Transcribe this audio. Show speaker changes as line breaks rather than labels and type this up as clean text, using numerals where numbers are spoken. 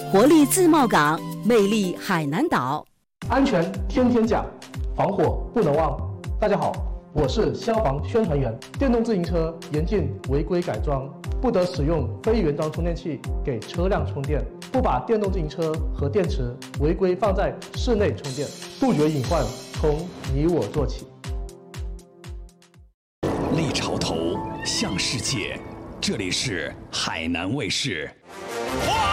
活力自贸港，魅力海南岛。
安全天天讲，防火不能忘。大家好，我是消防宣传员。电动自行车严禁违规改装，不得使用非原装充电器给车辆充电，不把电动自行车和电池违规放在室内充电，杜绝隐患从你我做起。
立潮头向世界，这里是海南卫视。